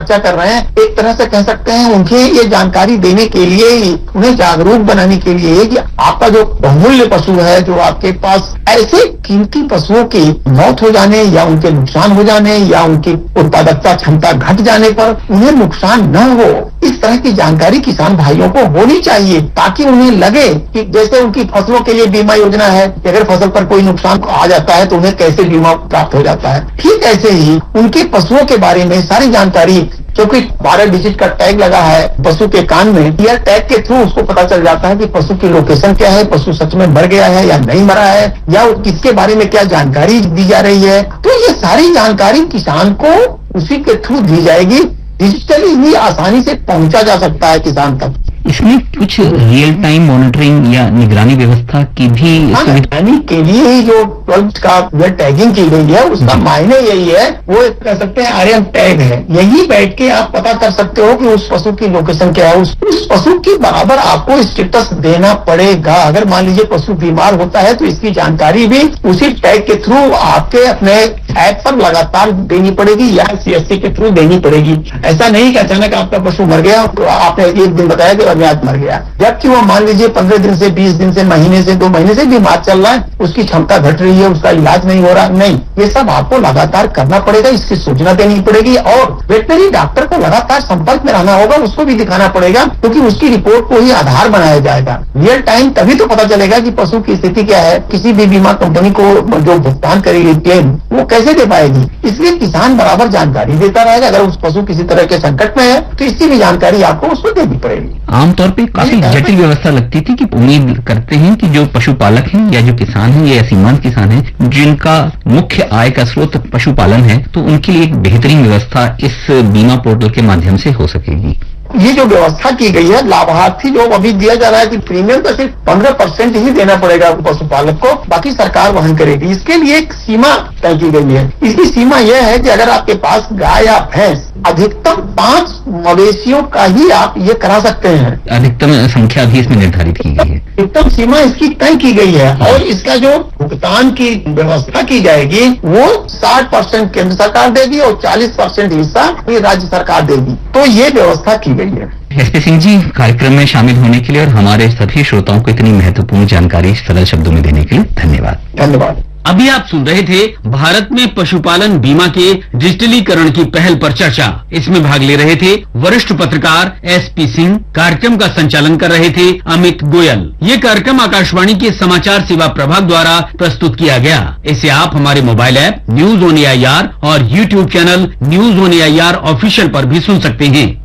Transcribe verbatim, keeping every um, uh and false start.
चर्चा कर रहे हैं, एक तरह से कह सकते हैं उनके ये जानकारी देने के लिए ही, उन्हें जागरूक बनाने के लिए कि आपका जो बहुमूल्य पशु है, जो आपके पास ऐसे कीमती पशुओं की मौत हो जाने या उनके नुकसान हो जाने या उनकी उत्पादकता क्षमता घट जाने पर उन्हें नुकसान न हो, इस तरह की जानकारी किसान भाइयों को होनी चाहिए, ताकि उन्हें लगे कि जैसे उनकी फसलों के लिए बीमा योजना है, अगर फसल पर कोई नुकसान आ जाता है तो उन्हें कैसे बीमा प्राप्त हो जाता है, ठीक ऐसे ही उनके पशुओं के बारे में सारी जानकारी, क्योंकि बारह डिजिट का टैग लगा है पशु के कान में, यह टैग के थ्रू उसको पता चल जाता है कि पशु की लोकेशन क्या है, पशु सच में मर गया है या नहीं मरा है, या किसके बारे में क्या जानकारी दी जा रही है। तो ये सारी जानकारी किसान को उसी के थ्रू दी जाएगी, डिजिटली ही आसानी से पहुंचा जा सकता है किसान तक। इसमें कुछ रियल टाइम मॉनिटरिंग या निगरानी व्यवस्था की भी निगरानी के लिए ही जो ट्वेल्थ का टैगिंग की गई है, उसका मायने यही है, वो कह सकते हैं आर एम टैग है। यही बैठ के आप पता कर सकते हो कि उस पशु की लोकेशन क्या है, उस, उस पशु की बराबर आपको स्टेटस देना पड़ेगा। अगर मान लीजिए पशु बीमार होता है तो इसकी जानकारी भी उसी टैग के थ्रू आपके अपने ऐप पर लगातार देनी पड़ेगी या सी एस सी के थ्रू देनी पड़ेगी। ऐसा नहीं कि अचानक आपका पशु मर गया तो आपने एक दिन बताया कि अभी आज मर गया, जबकि वो मान लीजिए पंद्रह दिन से, बीस दिन से, महीने से, दो महीने से बीमार चल रहा है, उसकी क्षमता घट रही है, उसका इलाज नहीं हो रहा, नहीं, ये सब आपको लगातार करना पड़ेगा, इसकी सूचना देनी पड़ेगी और वेटनरी डॉक्टर को लगातार संपर्क में रहना होगा, उसको भी दिखाना पड़ेगा, क्योंकि उसकी रिपोर्ट को ही आधार बनाया जाएगा। रियल टाइम तभी तो पता चलेगा कि पशु की स्थिति क्या है। किसी भी बीमा कंपनी को जो भुगतान करेगी क्लेम, वो कैसे दे पाएगी? इसलिए किसान बराबर जानकारी देता रहेगा। अगर उस पशु किसी तरह के संकट में है तो इसकी भी जानकारी आपको उसको देनी पड़ेगी। आमतौर पे काफी जटिल व्यवस्था लगती थी कि उम्मीद करते हैं कि जो पशुपालक हैं या जो किसान हैं या सीमांत किसान हैं जिनका मुख्य आय का स्रोत पशुपालन है, तो उनके लिए एक बेहतरीन व्यवस्था इस बीमा पोर्टल के माध्यम से हो सकेगी। ये जो व्यवस्था की गई है, लाभार्थी जो अभी दिया जा रहा है कि प्रीमियम तो सिर्फ पंद्रह परसेंट ही देना पड़ेगा पशुपालक को, बाकी सरकार वहन करेगी। इसके लिए एक सीमा तय की गई है। इसकी सीमा यह है कि अगर आपके पास गाय या भैंस, अधिकतम पांच मवेशियों का ही आप ये करा सकते हैं। अधिकतम संख्या भी इसमें निर्धारित की गई है, अधिकतम सीमा इसकी तय की गई है और इसका जो भुगतान की व्यवस्था की जाएगी वो साठ परसेंट केंद्र सरकार देगी और चालीस परसेंट हिस्सा राज्य सरकार देगी। तो ये व्यवस्था की गई है। एस पी सिंह जी, कार्यक्रम में शामिल होने के लिए और हमारे सभी श्रोताओं को इतनी महत्वपूर्ण जानकारी सरल शब्दों में देने के लिए धन्यवाद। धन्यवाद। अभी आप सुन रहे थे भारत में पशुपालन बीमा के डिजिटलीकरण की पहल पर चर्चा। इसमें भाग ले रहे थे वरिष्ठ पत्रकार एस पी सिंह। कार्यक्रम का संचालन कर रहे थे अमित गोयल। ये कार्यक्रम आकाशवाणी के समाचार सेवा प्रभाग द्वारा प्रस्तुत किया गया। इसे आप हमारे mobile app news on A I R और YouTube channel news on A I R official पर भी सुन सकते हैं।